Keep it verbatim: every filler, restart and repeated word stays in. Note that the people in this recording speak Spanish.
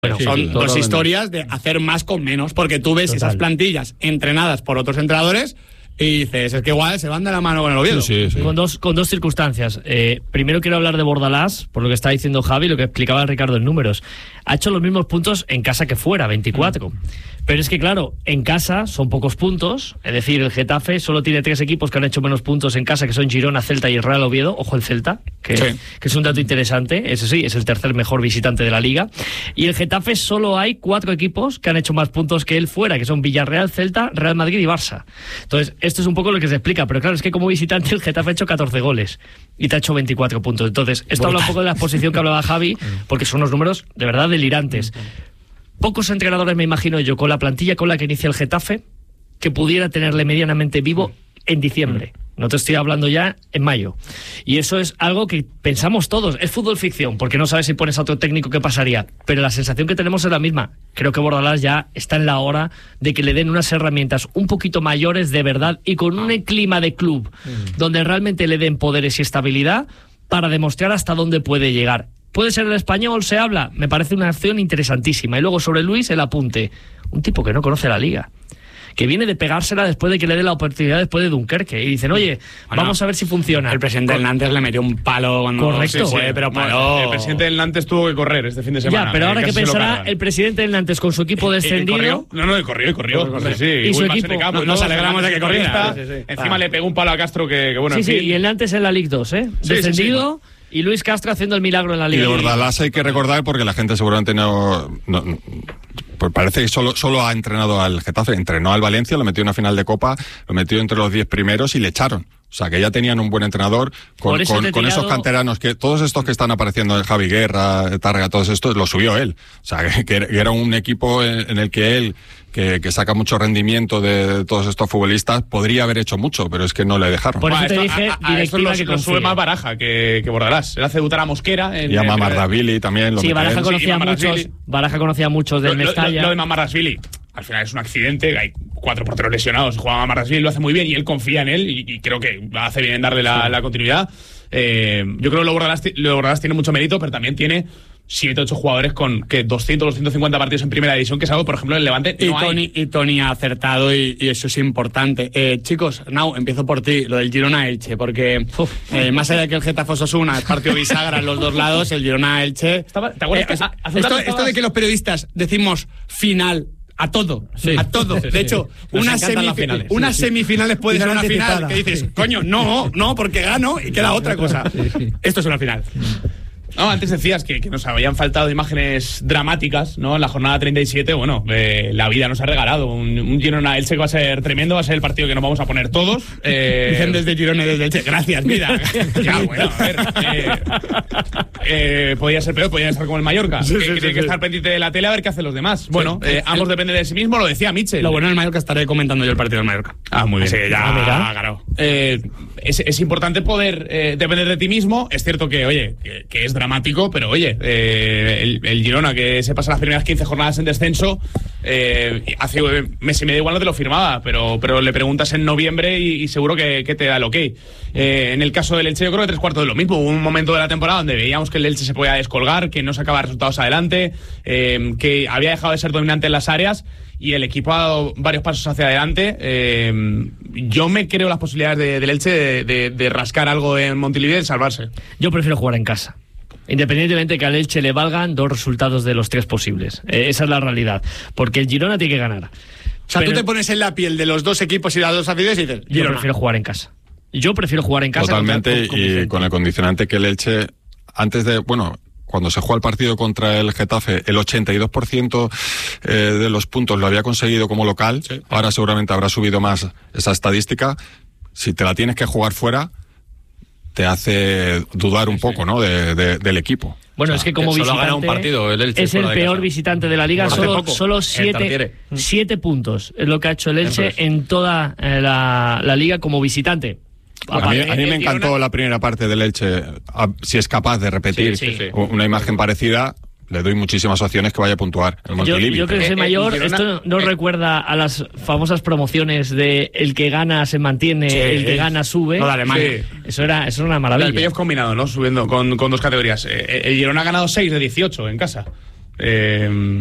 Bueno, sí, son sí, dos totalmente. historias de hacer más con menos, porque tú ves Total. esas plantillas entrenadas por otros entrenadores y dices, es que igual se van de la mano con el Oviedo. Sí, sí, sí. Con dos, con dos circunstancias. Eh, primero quiero hablar de Bordalás, por lo que está diciendo Javi, lo que explicaba Ricardo en números. Ha hecho los mismos puntos en casa que fuera, veinticuatro. Mm. Pero es que, claro, en casa son pocos puntos. Es decir, el Getafe solo tiene tres equipos que han hecho menos puntos en casa, que son Girona, Celta y el Real Oviedo. Ojo el Celta, que, sí. que es un dato interesante. Ese sí, es el tercer mejor visitante de la Liga. Y el Getafe solo hay cuatro equipos que han hecho más puntos que él fuera, que son Villarreal, Celta, Real Madrid y Barça. Entonces, esto es un poco lo que se explica. Pero claro, es que como visitante el Getafe ha hecho catorce goles y te ha hecho veinticuatro puntos. Entonces, esto habla un poco de la exposición que hablaba Javi, porque son unos números de verdad delirantes. Pocos entrenadores, me imagino yo, con la plantilla con la que inicia el Getafe, que pudiera tenerle medianamente vivo en diciembre. No te estoy hablando ya en mayo. Y eso es algo que pensamos todos. Es fútbol ficción, porque no sabes si pones a otro técnico qué pasaría. Pero la sensación que tenemos es la misma. Creo que Bordalás ya está en la hora de que le den unas herramientas un poquito mayores de verdad y con un clima de club mm. donde realmente le den poderes y estabilidad para demostrar hasta dónde puede llegar. ¿Puede ser el Español? Se habla. Me parece una acción interesantísima. Y luego sobre Luis, el apunte. Un tipo que no conoce la Liga, que viene de pegársela después de que le dé la oportunidad después de Dunkerque. Y dicen, oye, bueno, vamos a ver si funciona. El presidente del Nantes le metió un palo cuando Correcto. se fue, Sí, pero paró. bueno, el presidente del Nantes tuvo que correr este fin de semana. Ya, pero eh, ahora que pensará el presidente del Nantes con su equipo descendido. ¿Corrió? No, no, corrió, corrió. corrió. Sí, y su equipo. Campo, no, nos alegramos de que corriera. Sí, sí, sí. Encima ah. le pegó un palo a Castro que, que bueno, sí, en fin. sí, y el Nantes en la Liga dos, ¿eh? Sí, Descendido. Sí, sí. Y Luis Castro haciendo el milagro en la Liga. Y de Bordalás hay que recordar, porque la gente seguramente no... no pues parece que solo, solo ha entrenado al Getafe. Entrenó al Valencia, lo metió en una final de Copa, lo metió entre los diez primeros y le echaron. O sea, que ya tenían un buen entrenador con, con, con esos canteranos, que todos estos que están apareciendo, Javi Guerra, Targa, todos estos, lo subió él. O sea, que, que era un equipo en, en el que él, que, que saca mucho rendimiento de todos estos futbolistas, podría haber hecho mucho, pero es que no le dejaron. Por eso bueno, te esto, dije, a, a, a esto lo, que lo sube más Baraja que, que Bordalás. Él hace debutar a Mosquera. En, y a Mamardavilli también. Lo sí, Baraja él. conocía, sí, muchos, Baraja conocía muchos del lo, Mestalla. Lo, lo de Mamardavilli, al final es un accidente, hay cuatro porteros lesionados, juega Mamardavilli, lo hace muy bien y él confía en él y, y creo que hace bien en darle la, sí. la continuidad. Eh, yo creo que lo Bordalás, lo Bordalás tiene mucho mérito, pero también tiene siete ocho jugadores con que doscientos, doscientos cincuenta partidos en primera división, que es algo, por ejemplo, en el Levante no y, Tony, hay. y Tony ha acertado y, y eso es importante. Eh, chicos, Nau, empiezo por ti, lo del Girona-Elche, porque eh, más allá de que el Getafe-Osasuna es partido bisagra en los dos lados, el Girona-Elche... Estaba, ¿te acuerdas? Eh, a, a esto, estabas... esto de que los periodistas decimos final... A todo, sí. a todo. De hecho, sí. unas, semif unas sí, sí. semifinales puede ser una final que dices, coño, no, no, porque gano y queda otra cosa. Sí, sí. Esto es una final. No, antes decías que, que nos habían faltado imágenes dramáticas, ¿no? En la jornada treinta y siete, bueno, eh, la vida nos ha regalado un, un Girona-Elche que va a ser tremendo, va a ser el partido que nos vamos a poner todos. Eh... Dicen desde Girona y desde Elche, gracias, vida. Ya, bueno, a ver. Eh, eh, podía ser peor, podía estar como el Mallorca. Sí, que, sí, que sí, tiene sí. que estar pendiente de la tele a ver qué hacen los demás. Bueno, sí, eh, ambos el... dependen de sí mismo, lo decía Mitchell. Lo bueno del Mallorca, estaré comentando yo el partido del Mallorca. Ah, muy bien. Así que ya, ah, claro. Eh, es, es importante poder eh, depender de ti mismo. Es cierto que, oye, que, que es dramático, pero oye, eh, el, el Girona, que se pasa las primeras quince jornadas en descenso, eh, hace mes y medio igual no te lo firmaba, pero, pero le preguntas en noviembre y, y seguro que, que te da el ok. Eh, en el caso del Elche, yo creo que tres cuartos de lo mismo. Hubo un momento de la temporada donde veíamos que el Elche se podía descolgar, que no sacaba resultados adelante, eh, que había dejado de ser dominante en las áreas y el equipo ha dado varios pasos hacia adelante. Eh, yo me creo las posibilidades de, del Elche de, de, de rascar algo en Montilivi y salvarse. Yo prefiero jugar en casa, independientemente que al Elche le valgan dos resultados de los tres posibles. Eh, esa es la realidad, porque el Girona tiene que ganar. O sea, pero tú te pones en la piel de los dos equipos y las dos aficiones y dices, Girona. Yo prefiero jugar en casa. Yo prefiero jugar en casa. Totalmente, con, con y con el condicionante que el Elche, antes de, bueno, cuando se juega el partido contra el Getafe, el ochenta y dos por ciento eh, de los puntos lo había conseguido como local. Sí. Ahora seguramente habrá subido más esa estadística. Si te la tienes que jugar fuera, te hace dudar un poco, ¿no? De, de, del equipo. Bueno, o sea, es que como que visitante un partido, el Elche es el peor casa. visitante de la Liga, Hace solo, poco, solo siete, siete puntos es lo que ha hecho el Elche en toda eh, la, la Liga como visitante. A mí, a mí me encantó la primera parte del Elche. A, si es capaz de repetir sí, sí, sí. una imagen parecida, le doy muchísimas opciones que vaya a puntuar el Montilivi. Yo, yo creo que ese mayor, Girona, esto no eh, recuerda a las famosas promociones de el que gana se mantiene, sí, el que gana sube. No, dale, sí. Eso era, eso era una maravilla. El playoff combinado, ¿no? Subiendo con, con dos categorías. Eh, el Girona ha ganado seis de dieciocho en casa. Eh,